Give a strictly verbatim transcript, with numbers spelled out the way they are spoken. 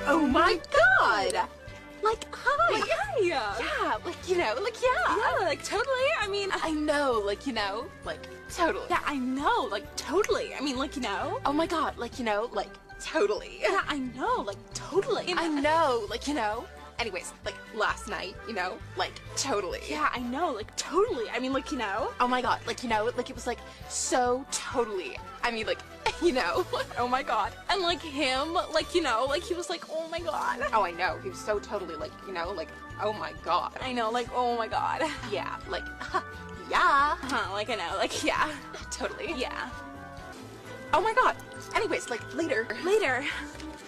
Oh my god! Like, hi! Like, hi! Yeah, like, you know, like, yeah! Yeah, like, totally. I mean, I know, like, you know, like, totally. yeah, I know, like, totally. I mean, like, you know? Oh my god, like, you know, like, totally. Yeah, I know, like, totally. I know, like, you know. Anyways, like, last night, you know, like, totally. Yeah, I know, like, totally. I mean, like, you know? Oh my god, like, you know, like, it was, like, so totally. I mean, like, you know, oh my god. And, like, him, like, you know, like, he was like, oh my god. Oh, I know, he was so totally, like, you know, like, oh my god. I know, like, oh my god. Yeah, like, yeah. Huh, like, I know, like, yeah. Totally. Yeah. Oh my god. Anyways, like, later. Later.